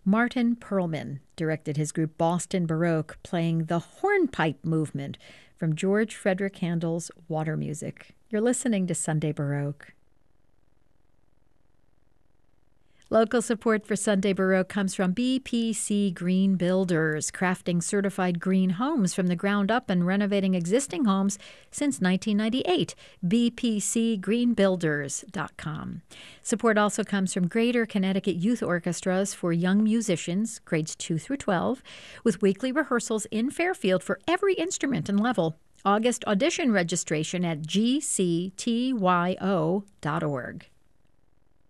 Martin Perlman directed his group Boston Baroque, playing the hornpipe movement from George Frederick Handel's Water Music. You're listening to Sunday Baroque. Local support for Sunday Baroque comes from BPC Green Builders, crafting certified green homes from the ground up and renovating existing homes since 1998. bpcgreenbuilders.com. Support also comes from Greater Connecticut Youth Orchestras for young musicians, grades 2 through 12, with weekly rehearsals in Fairfield for every instrument and level. August audition registration at gctyo.org.